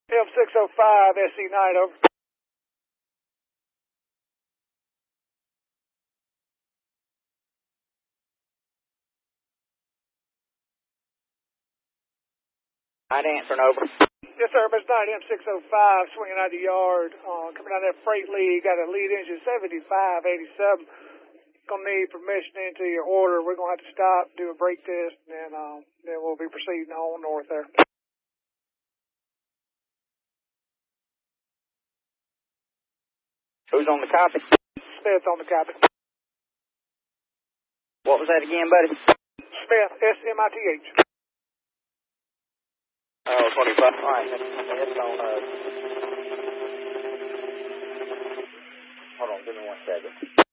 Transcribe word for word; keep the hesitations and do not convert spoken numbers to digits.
M six oh five, S E nine, over. I'd answer an over. Yes, sir, Miss nine, M six oh five, swinging out the yard, uh, coming out of that freight lead, got a lead engine seventy-five eighty-seven. Gonna need permission into your order. We're gonna have to stop, do a brake test, and then, um, then we'll be proceeding on north there. Who's on the copy? Smith on the copy. What was that again, buddy? Smith, S M I T H. Oh, twenty-five. All right, that's on, uh... Hold on, give me one second.